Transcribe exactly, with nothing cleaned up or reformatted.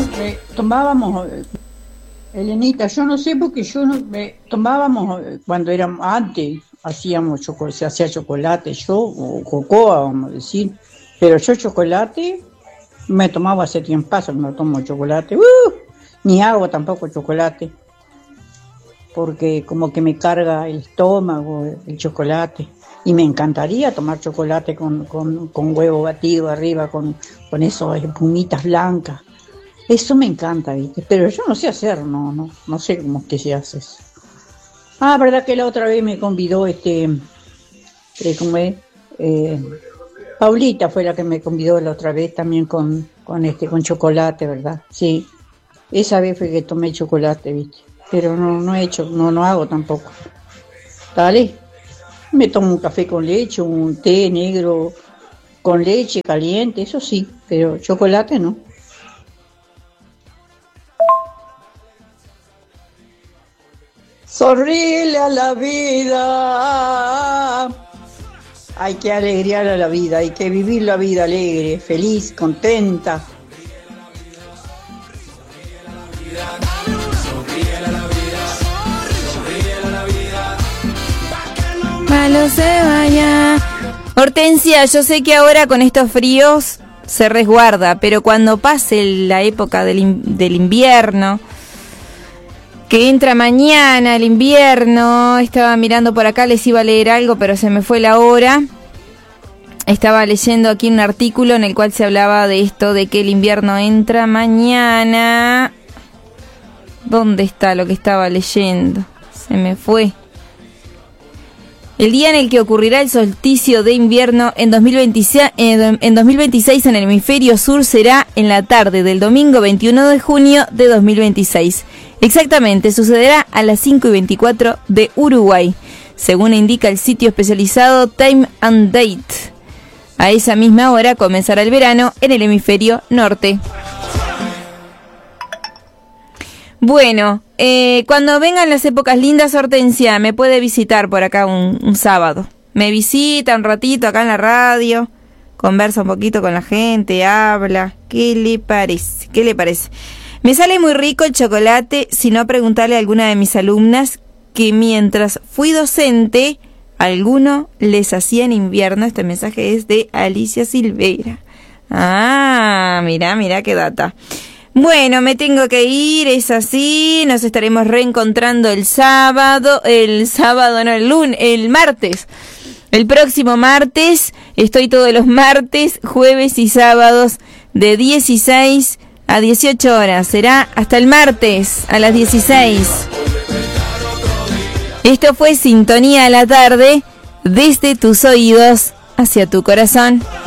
me tomábamos, Elenita, yo no sé porque yo no me tomábamos cuando éramos antes, hacíamos chocolate, se hacía chocolate, yo, o cocoa, vamos a decir, pero yo chocolate me tomaba hace tiempo, no tomo chocolate, uh, ni hago tampoco chocolate, porque como que me carga el estómago el chocolate, y me encantaría tomar chocolate con, con, con huevo batido arriba, con, con esas espumitas blancas. Eso me encanta, ¿viste? Pero yo no sé hacer, no, no, no sé cómo es que se hace eso. Ah, verdad que la otra vez me convidó este, eh, ¿cómo es? Eh, Paulita fue la que me convidó la otra vez también con, con este, con chocolate, ¿verdad? Sí. Esa vez fue que tomé chocolate, ¿viste? Pero no, no he hecho, no, no hago tampoco. Dale. Me tomo un café con leche, un té negro con leche caliente, eso sí, pero chocolate no. Sonríele a la vida. Hay que alegrear a la vida, hay que vivir la vida alegre, feliz, contenta. Malo se vaya. Hortensia, yo sé que ahora con estos fríos se resguarda, pero cuando pase la época del, in- del invierno, que entra mañana el invierno, estaba mirando por acá, les iba a leer algo, pero se me fue la hora. Estaba leyendo aquí un artículo en el cual se hablaba de esto, de que el invierno entra mañana. ¿Dónde está lo que estaba leyendo? Se me fue. El día en el que ocurrirá el solsticio de invierno en dos mil veintiséis, en dos mil veintiséis en el hemisferio sur será en la tarde del domingo veintiuno de junio de dos mil veintiséis. Exactamente, sucederá a las cinco y veinticuatro de Uruguay, según indica el sitio especializado Time and Date. A esa misma hora comenzará el verano en el hemisferio norte. Bueno, eh, cuando vengan las épocas lindas, Hortensia, me puede visitar por acá un, un sábado. Me visita un ratito acá en la radio, conversa un poquito con la gente, habla. ¿Qué le parece? ¿Qué le parece? Me sale muy rico el chocolate, si no preguntarle a alguna de mis alumnas que mientras fui docente, alguno les hacía en invierno. Este mensaje es de Alicia Silveira. Ah, mira, mira qué data. Bueno, me tengo que ir, es así, nos estaremos reencontrando el sábado, el sábado no, el lunes, el martes, el próximo martes, estoy todos los martes, jueves y sábados de dieciséis a dieciocho horas, será hasta el martes a las dieciséis. Esto fue Sintonía a la Tarde, desde tus oídos hacia tu corazón.